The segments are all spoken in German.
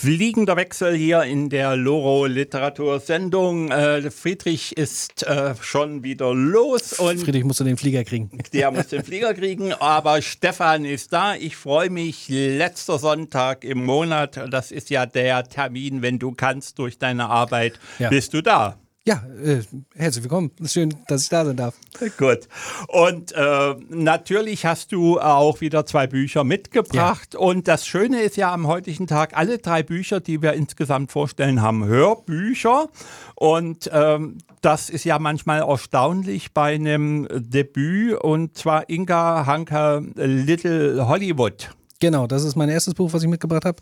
Fliegender Wechsel hier in der Loro Literatursendung. Friedrich ist schon wieder los und Friedrich musste den Flieger kriegen. Der muss den Flieger kriegen, aber Stefan ist da. Ich freue mich. Letzter Sonntag im Monat, das ist ja der Termin, wenn du kannst durch deine Arbeit, bist du da. Ja, herzlich willkommen. Es ist schön, dass ich da sein darf. Gut. Und natürlich hast du auch wieder 2 Bücher mitgebracht. Ja. Und das Schöne ist ja am heutigen Tag, alle 3 Bücher, die wir insgesamt vorstellen, haben Hörbücher. Und das ist ja manchmal erstaunlich bei einem Debüt. Und zwar Inga Hanker, Little Hollywood. Genau, das ist mein erstes Buch, was ich mitgebracht habe.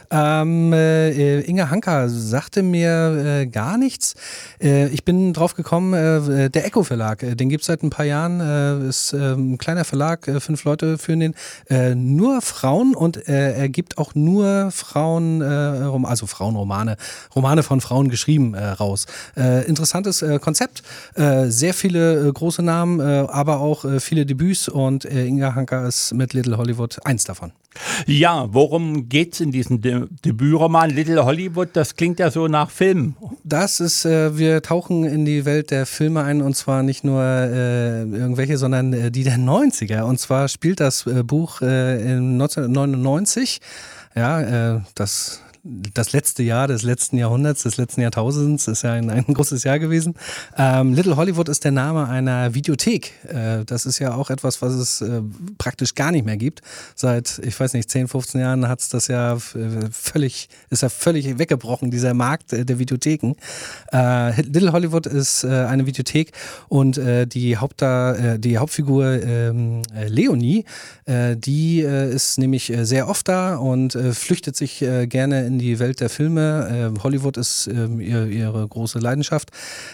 Inga Hanker sagte mir gar nichts. Ich bin drauf gekommen, der Echo Verlag, den gibt es seit ein paar Jahren, ist ein kleiner Verlag, 5 Leute führen den, nur Frauen und er gibt auch nur Frauen, also Frauenromane, Romane von Frauen geschrieben raus. Interessantes Konzept, sehr viele große Namen, aber auch viele Debüts und Inga Hanker ist mit Little Hollywood eins davon. Ja, worum geht's in diesem Debütroman Little Hollywood? Das klingt ja so nach Film. Das ist, wir tauchen in die Welt der Filme ein und zwar nicht nur irgendwelche, sondern die der 90er. Und zwar spielt das Buch in 1999. Ja, das letzte Jahr des letzten Jahrhunderts, des letzten Jahrtausends ist ja ein großes Jahr gewesen. Little Hollywood ist der Name einer Videothek. Das ist ja auch etwas, was es praktisch gar nicht mehr gibt. Seit, ich weiß nicht, 10, 15 Jahren hat's das ja völlig weggebrochen, dieser Markt der Videotheken. Little Hollywood ist eine Videothek und die Hauptfigur Leonie, die ist nämlich sehr oft da und flüchtet sich gerne in die Welt der Filme. Hollywood ist ihre große Leidenschaft.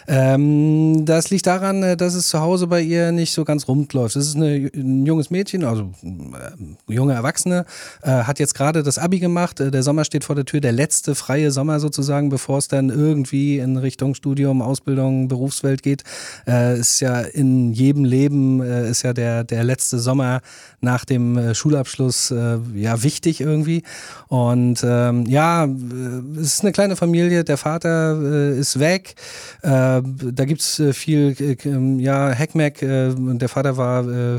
Das liegt daran, dass es zu Hause bei ihr nicht so ganz rund läuft. Es ist ein junges Mädchen, also junge Erwachsene, hat jetzt gerade das Abi gemacht. Der Sommer steht vor der Tür, der letzte freie Sommer sozusagen, bevor es dann irgendwie in Richtung Studium, Ausbildung, Berufswelt geht. Ist ja in jedem Leben ist ja der letzte Sommer nach dem Schulabschluss wichtig irgendwie. Und es ist eine kleine Familie, der Vater ist weg, da gibt's viel Heckmeck, der Vater war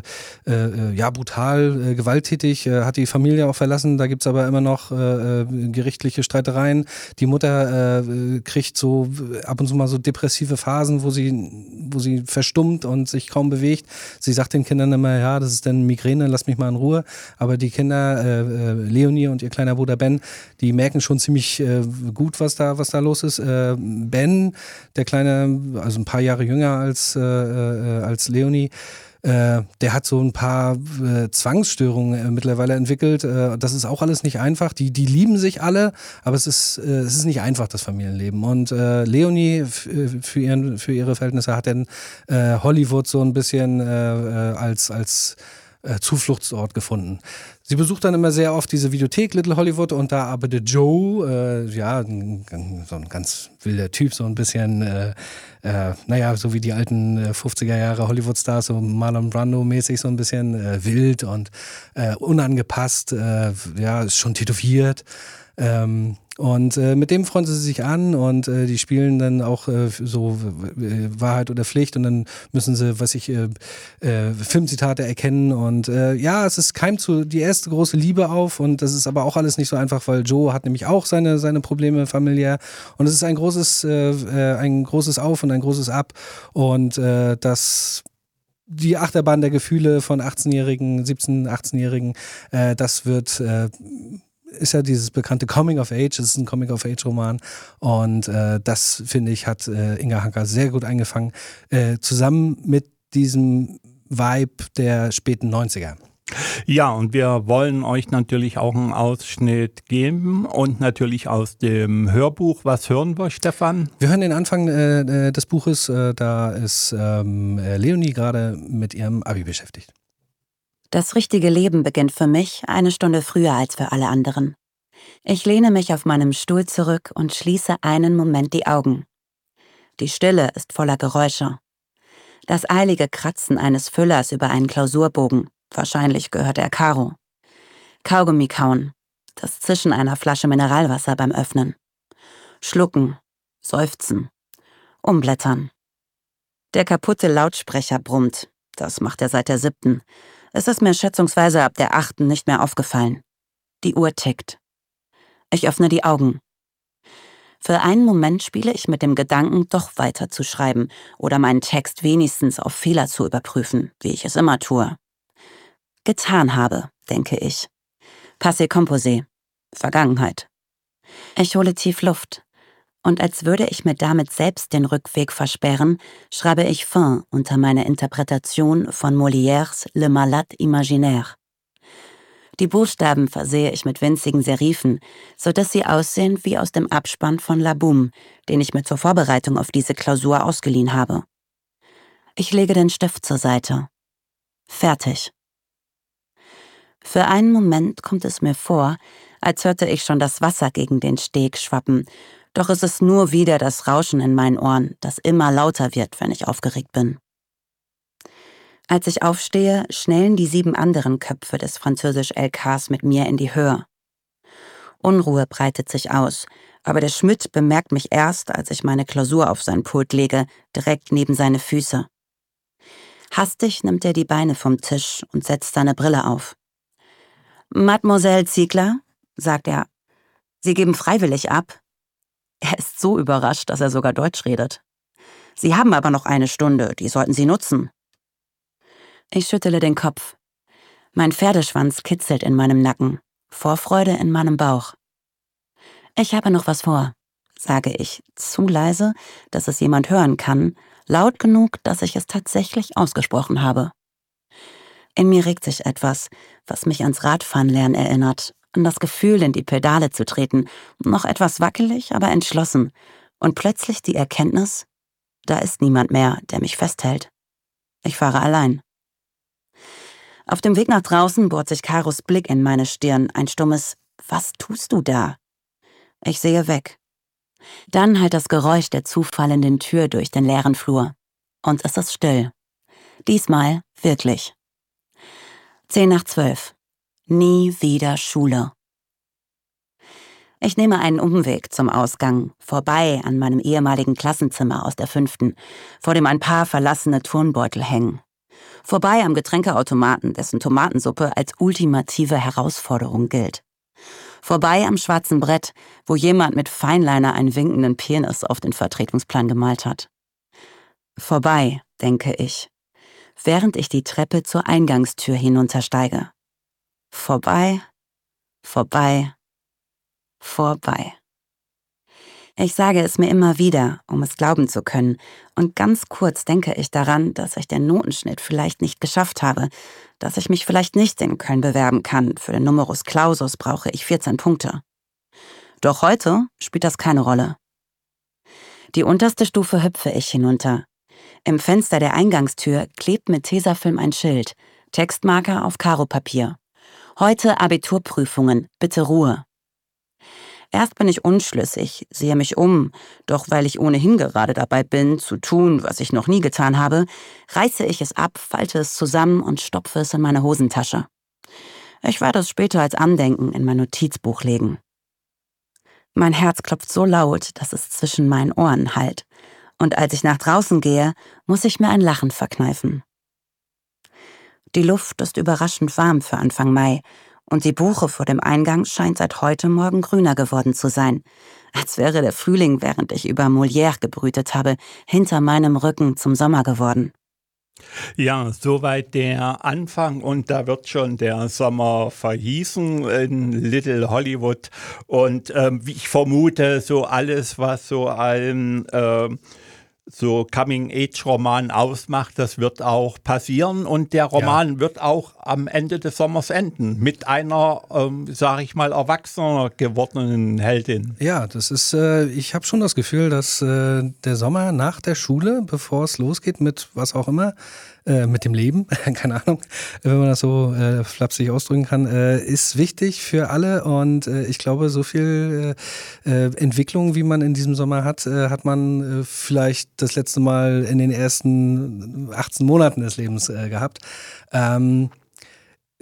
brutal, gewalttätig, hat die Familie auch verlassen, da gibt's aber immer noch gerichtliche Streitereien. Die Mutter kriegt so ab und zu mal so depressive Phasen, wo sie verstummt und sich kaum bewegt. Sie sagt den Kindern immer, ja, das ist dann Migräne, lass mich mal in Ruhe. Aber die Kinder, Leonie und ihr kleiner Bruder Ben, die merken schon ziemlich gut, was da los ist. Ben, der Kleine, also ein paar Jahre jünger als Leonie, der hat so ein paar Zwangsstörungen mittlerweile entwickelt. Das ist auch alles nicht einfach. Die lieben sich alle, aber es ist nicht einfach, das Familienleben. Und Leonie für ihre Verhältnisse hat dann Hollywood so ein bisschen als Zufluchtsort gefunden. Sie besucht dann immer sehr oft diese Videothek Little Hollywood und da arbeitet Joe, so ein ganz wilder Typ, so ein bisschen, so wie die alten 50er Jahre Hollywood-Stars, so Marlon Brando-mäßig, so ein bisschen wild und unangepasst, ist schon tätowiert. Und mit dem freunden sie sich an und die spielen dann auch Wahrheit oder Pflicht und dann müssen sie, Filmzitate erkennen und es keimt so die erste große Liebe auf und das ist aber auch alles nicht so einfach, weil Joe hat nämlich auch seine Probleme familiär und es ist ein großes Auf und ein großes Ab und die Achterbahn der Gefühle von 18-Jährigen, 17-, 18-Jährigen, das wird ist ja dieses bekannte Coming of Age, es ist ein Coming of Age Roman und das, finde ich, hat Inga Hanker sehr gut eingefangen, zusammen mit diesem Vibe der späten 90er. Ja, und wir wollen euch natürlich auch einen Ausschnitt geben und natürlich aus dem Hörbuch. Was hören wir, Stefan? Wir hören den Anfang des Buches, da ist Leonie gerade mit ihrem Abi beschäftigt. Das richtige Leben beginnt für mich 1 Stunde früher als für alle anderen. Ich lehne mich auf meinem Stuhl zurück und schließe einen Moment die Augen. Die Stille ist voller Geräusche. Das eilige Kratzen eines Füllers über einen Klausurbogen. Wahrscheinlich gehört er Caro. Kaugummi kauen. das Zischen einer Flasche Mineralwasser beim Öffnen. Schlucken, seufzen, umblättern. Der kaputte Lautsprecher brummt. Das macht er seit der 7. Es ist mir schätzungsweise ab der 8. nicht mehr aufgefallen. Die Uhr tickt. Ich öffne die Augen. Für einen Moment spiele ich mit dem Gedanken, doch weiter zu schreiben oder meinen Text wenigstens auf Fehler zu überprüfen, wie ich es immer tue. Getan habe, denke ich. Passé composé. Vergangenheit. Ich hole tief Luft. Und als würde ich mir damit selbst den Rückweg versperren, schreibe ich fin unter meine Interpretation von Molières Le Malade Imaginaire. Die Buchstaben versehe ich mit winzigen Serifen, sodass sie aussehen wie aus dem Abspann von La Boum, den ich mir zur Vorbereitung auf diese Klausur ausgeliehen habe. Ich lege den Stift zur Seite. Fertig. Für einen Moment kommt es mir vor, als hörte ich schon das Wasser gegen den Steg schwappen, doch es ist nur wieder das Rauschen in meinen Ohren, das immer lauter wird, wenn ich aufgeregt bin. Als ich aufstehe, schnellen die 7 anderen Köpfe des Französisch-LKs mit mir in die Höhe. Unruhe breitet sich aus, aber der Schmidt bemerkt mich erst, als ich meine Klausur auf sein Pult lege, direkt neben seine Füße. Hastig nimmt er die Beine vom Tisch und setzt seine Brille auf. »Mademoiselle Ziegler«, sagt er, »Sie geben freiwillig ab?« Er ist so überrascht, dass er sogar Deutsch redet. »Sie haben aber noch eine Stunde, die sollten Sie nutzen.« Ich schüttele den Kopf. Mein Pferdeschwanz kitzelt in meinem Nacken, Vorfreude in meinem Bauch. »Ich habe noch was vor«, sage ich, zu leise, dass es jemand hören kann, laut genug, dass ich es tatsächlich ausgesprochen habe. In mir regt sich etwas, was mich ans Radfahrenlernen erinnert, an das Gefühl, in die Pedale zu treten, noch etwas wackelig, aber entschlossen, und plötzlich die Erkenntnis, da ist niemand mehr, der mich festhält. Ich fahre allein. Auf dem Weg nach draußen bohrt sich Karos Blick in meine Stirn, ein stummes »Was tust du da?« Ich sehe weg. Dann hallt das Geräusch der zufallenden Tür durch den leeren Flur. Und es ist still. Diesmal wirklich. 11:10. Nie wieder Schule. Ich nehme einen Umweg zum Ausgang, vorbei an meinem ehemaligen Klassenzimmer aus der 5., vor dem ein paar verlassene Turnbeutel hängen. Vorbei am Getränkeautomaten, dessen Tomatensuppe als ultimative Herausforderung gilt. Vorbei am schwarzen Brett, wo jemand mit Feinliner einen winkenden Penis auf den Vertretungsplan gemalt hat. Vorbei, denke ich, während ich die Treppe zur Eingangstür hinuntersteige. Vorbei, vorbei, vorbei. Ich sage es mir immer wieder, um es glauben zu können, und ganz kurz denke ich daran, dass ich den Notenschnitt vielleicht nicht geschafft habe, dass ich mich vielleicht nicht in Köln bewerben kann. Für den Numerus Clausus brauche ich 14 Punkte. Doch heute spielt das keine Rolle. Die unterste Stufe hüpfe ich hinunter. Im Fenster der Eingangstür klebt mit Tesafilm ein Schild, Textmarker auf Karopapier. Heute Abiturprüfungen, bitte Ruhe. Erst bin ich unschlüssig, sehe mich um, doch weil ich ohnehin gerade dabei bin, zu tun, was ich noch nie getan habe, reiße ich es ab, falte es zusammen und stopfe es in meine Hosentasche. Ich werde es später als Andenken in mein Notizbuch legen. Mein Herz klopft so laut, dass es zwischen meinen Ohren hallt. Und als ich nach draußen gehe, muss ich mir ein Lachen verkneifen. Die Luft ist überraschend warm für Anfang Mai. Und die Buche vor dem Eingang scheint seit heute Morgen grüner geworden zu sein. Als wäre der Frühling, während ich über Molière gebrütet habe, hinter meinem Rücken zum Sommer geworden. Ja, soweit der Anfang und da wird schon der Sommer verhießen in Little Hollywood und wie ich vermute, so alles, was so ein so Coming-Age-Roman ausmacht, das wird auch passieren und der Roman wird auch am Ende des Sommers enden mit einer, sage ich mal, erwachsener gewordenen Heldin. Ja, das ist, ich habe schon das Gefühl, dass der Sommer nach der Schule, bevor es losgeht mit was auch immer, mit dem Leben, keine Ahnung, wenn man das so flapsig ausdrücken kann, ist wichtig für alle und ich glaube, so viel Entwicklung, wie man in diesem Sommer hat, hat man vielleicht das letzte Mal in den ersten 18 Monaten des Lebens gehabt.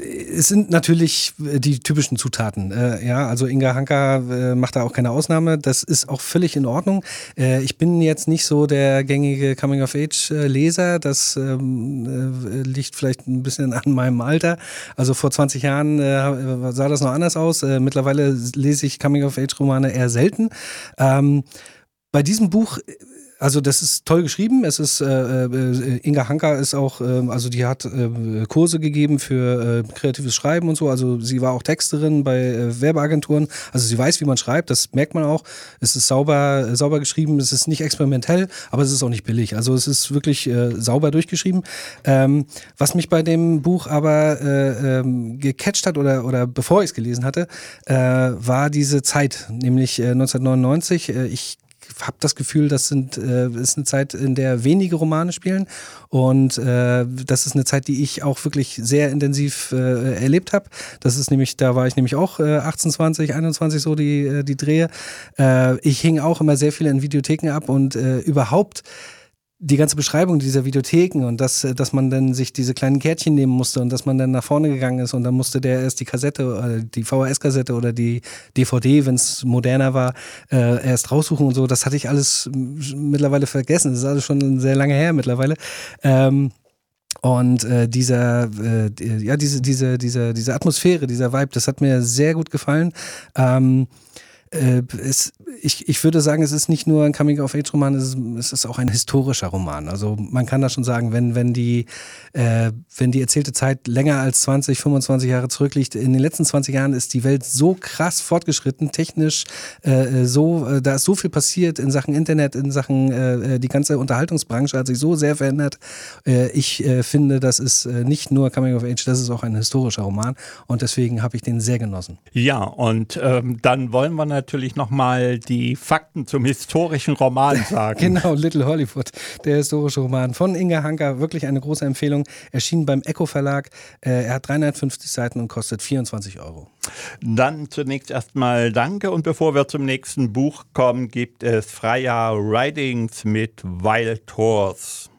Es sind natürlich die typischen Zutaten. Ja, also Inga Hanka macht da auch keine Ausnahme. Das ist auch völlig in Ordnung. Ich bin jetzt nicht so der gängige Coming-of-Age-Leser. Das liegt vielleicht ein bisschen an meinem Alter. Also vor 20 Jahren sah das noch anders aus. Mittlerweile lese ich Coming-of-Age-Romane eher selten. Bei diesem Buch, also das ist toll geschrieben. Es ist Inga Hanka ist auch, also die hat Kurse gegeben für kreatives Schreiben und so. Also sie war auch Texterin bei Werbeagenturen. Also sie weiß, wie man schreibt. Das merkt man auch. Es ist sauber geschrieben. Es ist nicht experimentell, aber es ist auch nicht billig. Also es ist wirklich sauber durchgeschrieben. Was mich bei dem Buch aber gecatcht hat oder bevor ich es gelesen hatte, war diese Zeit, nämlich 1999. Ich habe das Gefühl, das ist eine Zeit, in der wenige Romane spielen und das ist eine Zeit, die ich auch wirklich sehr intensiv erlebt habe. Das ist nämlich, da war ich nämlich auch 18, 20, 21 so die Drehe. Ich hing auch immer sehr viel in Videotheken ab und überhaupt die ganze Beschreibung dieser Videotheken und dass man dann sich diese kleinen Kärtchen nehmen musste und dass man dann nach vorne gegangen ist und dann musste der erst die Kassette, die VHS-Kassette oder die DVD, wenn es moderner war, erst raussuchen und so. Das hatte ich alles mittlerweile vergessen. Das ist alles schon sehr lange her mittlerweile. Und diese Atmosphäre, dieser Vibe, das hat mir sehr gut gefallen. Ich würde sagen, es ist nicht nur ein Coming-of-Age-Roman, es ist auch ein historischer Roman. Also man kann da schon sagen, wenn die erzählte Zeit länger als 20, 25 Jahre zurückliegt, in den letzten 20 Jahren ist die Welt so krass fortgeschritten, technisch, da ist so viel passiert in Sachen Internet, in Sachen die ganze Unterhaltungsbranche hat sich so sehr verändert. Ich finde, das ist nicht nur Coming-of-Age, das ist auch ein historischer Roman und deswegen habe ich den sehr genossen. Ja, und dann wollen wir natürlich nochmal die Fakten zum historischen Roman sagen. Genau, Little Hollywood, der historische Roman von Inga Hanka, wirklich eine große Empfehlung, erschienen beim Echo Verlag. Er hat 350 Seiten und kostet 24 €. Dann zunächst erstmal danke und bevor wir zum nächsten Buch kommen, gibt es Freya Ridings mit Wild Horse.